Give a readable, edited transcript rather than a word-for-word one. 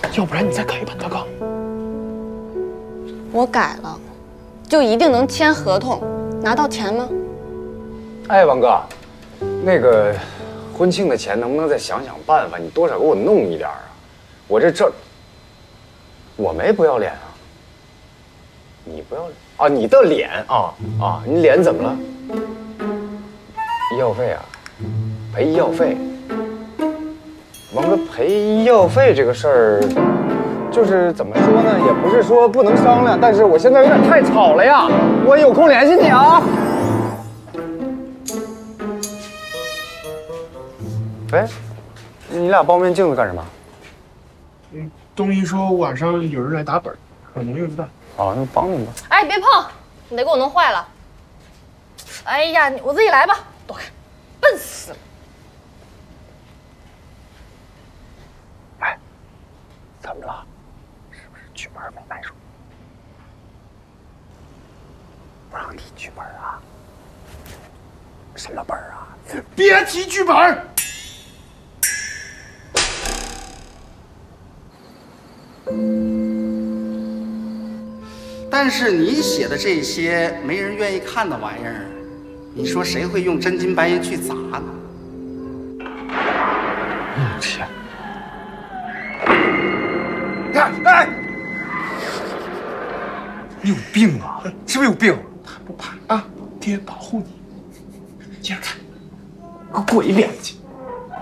要不然你再改一版大纲。 我改了，就一定能签合同，拿到钱吗？ 哎，王哥，那个婚庆的钱能不能再想想办法？你多少给我弄一点啊！我我没不要脸啊，你不要脸啊？你的脸啊！你脸怎么了？医药费啊，赔医药费。王哥，赔医药费这个事儿，就是怎么说呢，也不是说不能商量，但是我现在有点太吵了呀。我有空联系你啊。喂，你俩包面镜子干什么？ 东一说晚上有人来打本，可能用不到。 哦，那帮你吧。 哎，别碰，你得给我弄坏了。哎呀，我自己来吧，躲开，笨死了。 哎，怎么了？是不是剧本没卖出？不让提剧本啊？什么本啊？ 别提剧本。 但是你写的这些没人愿意看的玩意儿，你说谁会用真金白银去砸呢？ 天！ 哎，你有病啊！是不是有病？他不怕啊，爹保护你。接着看，给我过一脸去。